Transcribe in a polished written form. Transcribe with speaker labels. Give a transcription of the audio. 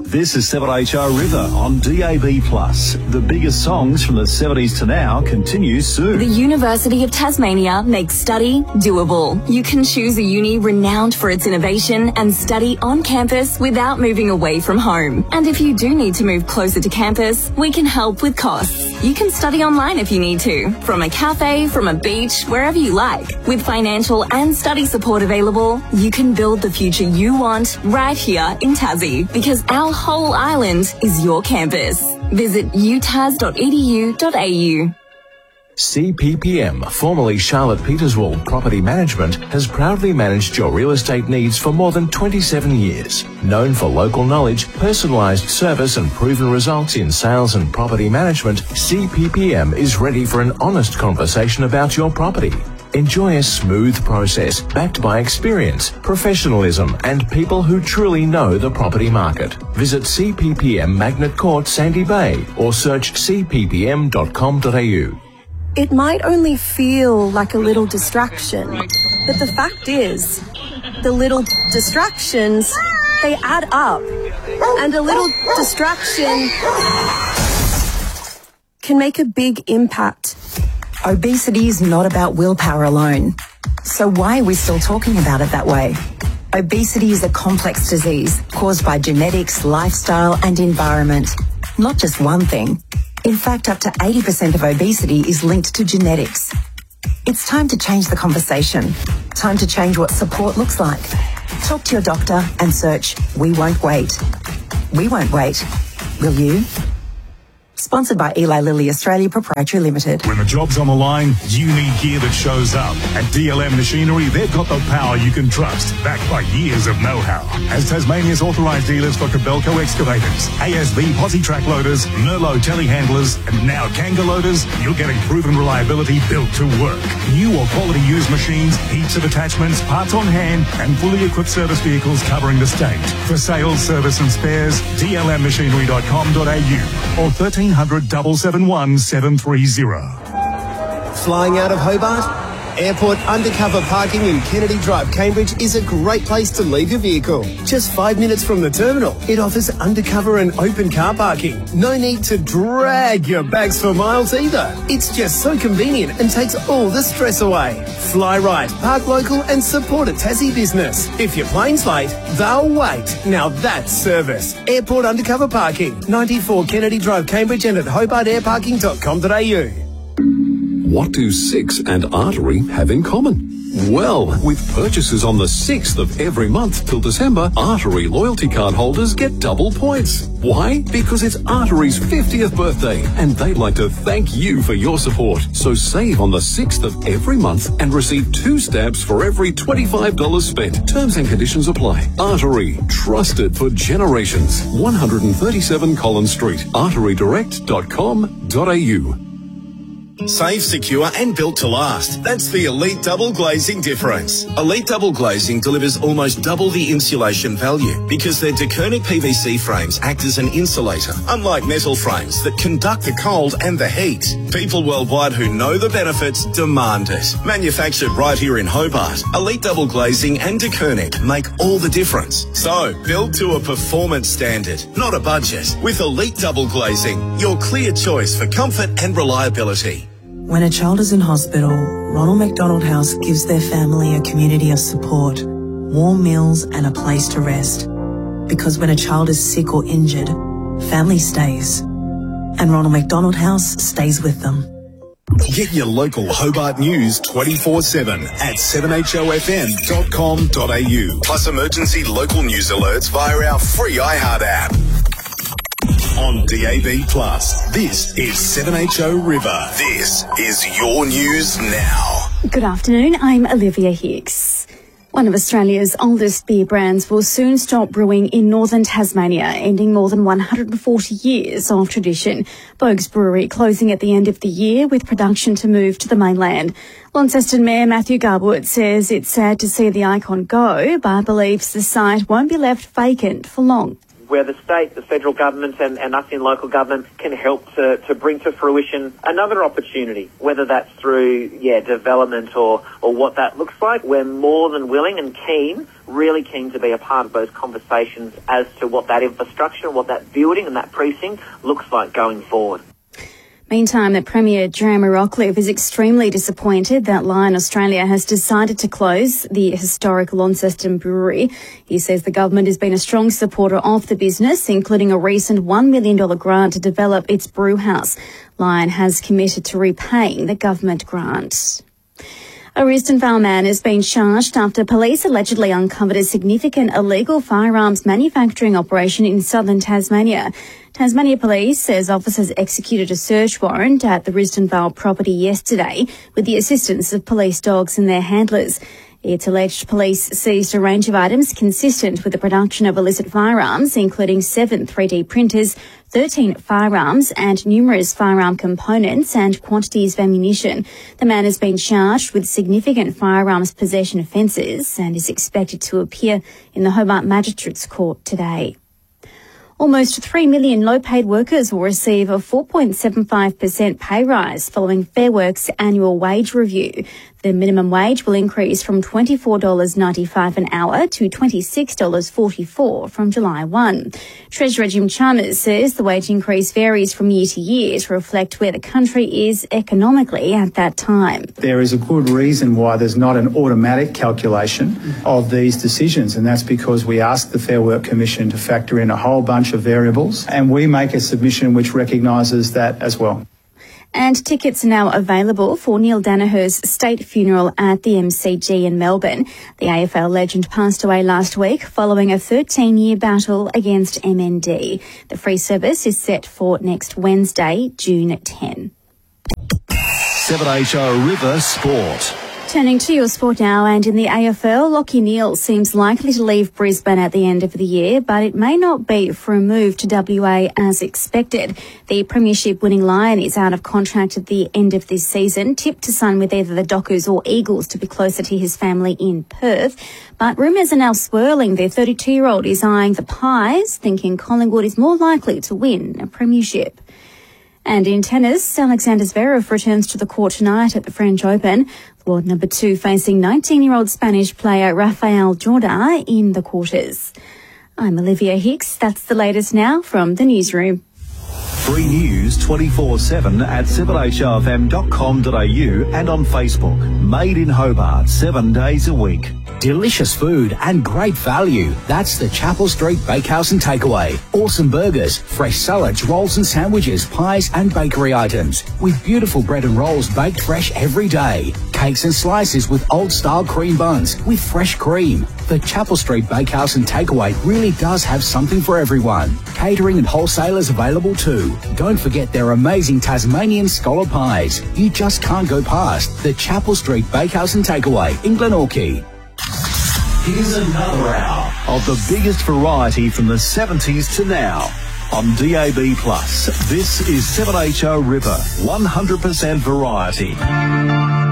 Speaker 1: This is 7HR River on DAB+. The biggest songs from the 70s to now continue soon.
Speaker 2: The University of Tasmania makes study doable. You can choose a uni renowned for its innovation and study on campus without moving away from home. And if you do need to move closer to campus, we can help with costs. You can study online if you need to, from a cafe, from a beach, wherever you like. With financial and study support available, you can build the future you want right here in Tassie, because our whole island is your campus. Visit utas.edu.au.
Speaker 3: CPPM, formerly Charlotte Peterswald Property Management, has proudly managed your real estate needs for more than 27 years. Known for local knowledge, personalised service and proven results in sales and property management, CPPM is ready for an honest conversation about your property. Enjoy a smooth process backed by experience, professionalism and people who truly know the property market. Visit CPPM Magnet Court, Sandy Bay or search cppm.com.au.
Speaker 4: It might only feel like a little distraction, but the fact is, the little distractions, they add up. And a little distraction can make a big impact.
Speaker 5: Obesity is not about willpower alone. So why are we still talking about it that way? Obesity is a complex disease caused by genetics, lifestyle and environment. Not just one thing. In fact, up to 80% of obesity is linked to genetics. It's time to change the conversation. Time to change what support looks like. Talk to your doctor and search We Won't Wait. We won't wait. Will you? Sponsored by Eli Lilly Australia Proprietary Limited.
Speaker 6: When the job's on the line, you need gear that shows up. At DLM Machinery, they've got the power you can trust, backed by years of know-how. As Tasmania's authorised dealers for Kobelco excavators, ASB posi track loaders, Merlot telehandlers, and now Kanga loaders, you're getting proven reliability built to work. New or quality used machines, heaps of attachments, parts on hand, and fully equipped service vehicles covering the state. For sales, service and spares, dlmmachinery.com.au or 1300 771 730.
Speaker 7: Flying out of Hobart? Airport undercover parking in Kennedy Drive, Cambridge is a great place to leave your vehicle. Just 5 minutes from the terminal, it offers undercover and open car parking. No need to drag your bags for miles either. It's just so convenient and takes all the stress away. Fly right, park local and support a Tassie business. If your plane's late, they'll wait. Now that's service. Airport undercover parking, 94 Kennedy Drive, Cambridge and at hobartairparking.com.au.
Speaker 8: What do Six and Artery have in common? Well, with purchases on the 6th of every month till December, Artery loyalty card holders get double points. Why? Because it's Artery's 50th birthday and they'd like to thank you for your support. So save on the 6th of every month and receive 2 stamps for every $25 spent. Terms and conditions apply. Artery, trusted for generations. 137 Collins Street, arterydirect.com.au.
Speaker 9: Safe, secure and built to last. That's the Elite Double Glazing difference. Elite Double Glazing delivers almost double the insulation value because their Dekernic PVC frames act as an insulator, unlike metal frames that conduct the cold and the heat. People worldwide who know the benefits demand it. Manufactured right here in Hobart, Elite Double Glazing and Dekernic make all the difference. So, build to a performance standard, not a budget. With Elite Double Glazing, your clear choice for comfort and reliability.
Speaker 10: When a child is in hospital, Ronald McDonald House gives their family a community of support, warm meals and a place to rest. Because when a child is sick or injured, family stays. And Ronald McDonald House stays with them.
Speaker 9: Get your local Hobart news 24/7 at 7hofm.com.au. Plus emergency local news alerts via our free iHeart app. On DAB+, this is 7HO River. This is your news now.
Speaker 11: Good afternoon, I'm Olivia Hicks. One of Australia's oldest beer brands will soon stop brewing in northern Tasmania, ending more than 140 years of tradition. Boag's Brewery closing at the end of the year with production to move to the mainland. Launceston Mayor Matthew Garwood says it's sad to see the icon go, but believes the site won't be left vacant for long.
Speaker 12: where the state, the federal government and us in local government can help to bring to fruition another opportunity, whether that's through, development or what that looks like. We're more than willing and really keen to be a part of those conversations as to what that infrastructure, what that building and that precinct looks like going forward.
Speaker 11: Meantime, the Premier, Jeremy Rockliff, is extremely disappointed that Lion Australia has decided to close the historic Launceston Brewery. He says the government has been a strong supporter of the business, including a recent $1 million grant to develop its brew house. Lion has committed to repaying the government grant. A Risdon Vale man has been charged after police allegedly uncovered a significant illegal firearms manufacturing operation in southern Tasmania. Tasmania Police says officers executed a search warrant at the Risdon Vale property yesterday with the assistance of police dogs and their handlers. It's alleged police seized a range of items consistent with the production of illicit firearms, including 7 3D printers, 13 firearms and numerous firearm components and quantities of ammunition. The man has been charged with significant firearms possession offences and is expected to appear in the Hobart Magistrates Court today. Almost 3 million low-paid workers will receive a 4.75% pay rise following Fair Work's annual wage review. The minimum wage will increase from $24.95 an hour to $26.44 from July 1. Treasurer Jim Chalmers says the wage increase varies from year to year to reflect where the country is economically at that time.
Speaker 13: There is a good reason why there's not an automatic calculation of these decisions, and that's because we ask the Fair Work Commission to factor in a whole bunch of variables, and we make a submission which recognises that as well.
Speaker 11: And tickets are now available for Neil Danaher's state funeral at the MCG in Melbourne. The AFL legend passed away last week following a 13-year battle against MND. The free service is set for next Wednesday, June 10.
Speaker 1: 7HR River Sport.
Speaker 11: Turning to your sport now, and in the AFL, Lachie Neale seems likely to leave Brisbane at the end of the year, but it may not be for a move to WA as expected. The premiership-winning Lion is out of contract at the end of this season, tipped to sign with either the Dockers or Eagles to be closer to his family in Perth. But rumours are now swirling. The 32-year-old is eyeing the Pies, thinking Collingwood is more likely to win a premiership. And in tennis, Alexander Zverev returns to the court tonight at the French Open. World number 2 facing 19-year-old Spanish player Rafael Jorda in the quarters. I'm Olivia Hicks. That's the latest now from the newsroom.
Speaker 1: Free news 24/7 at 7hrfm.com.au and on Facebook. Made in Hobart 7 days a week.
Speaker 14: Delicious food and great value. That's the Chapel Street Bakehouse and Takeaway. Awesome burgers, fresh salads, rolls and sandwiches, pies and bakery items. With beautiful bread and rolls baked fresh every day. Cakes and slices with old-style cream buns with fresh cream. The Chapel Street Bakehouse and Takeaway really does have something for everyone. Catering and wholesalers available too. Don't forget their amazing Tasmanian scholar pies. You just can't go past the Chapel Street Bakehouse and Takeaway in Glenorchy.
Speaker 1: Here's another hour of the biggest variety from the 70s to now on DAB+. This is 7HR River, 100% variety.